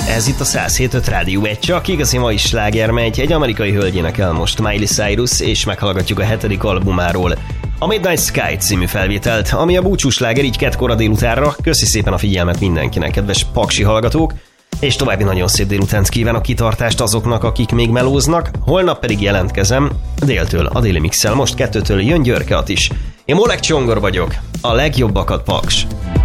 Ez itt a 107.5 Rádió, egy csak igazi mai sláger megy, egy amerikai hölgy énekel most, Miley Cyrus, és meghallgatjuk a 7. albumáról, a Midnight Sky című felvételt, ami a búcsúsláger így kettkora délutánra. Köszi szépen a figyelmet mindenkinek, kedves paksi hallgatók, és további nagyon szép délutánt kívánok, kitartást azoknak, akik még melóznak, holnap pedig jelentkezem déltől a Déli Mixel, most 2-től jön Györke Attis. Én Molek Csongor vagyok, a legjobbakat, Paks!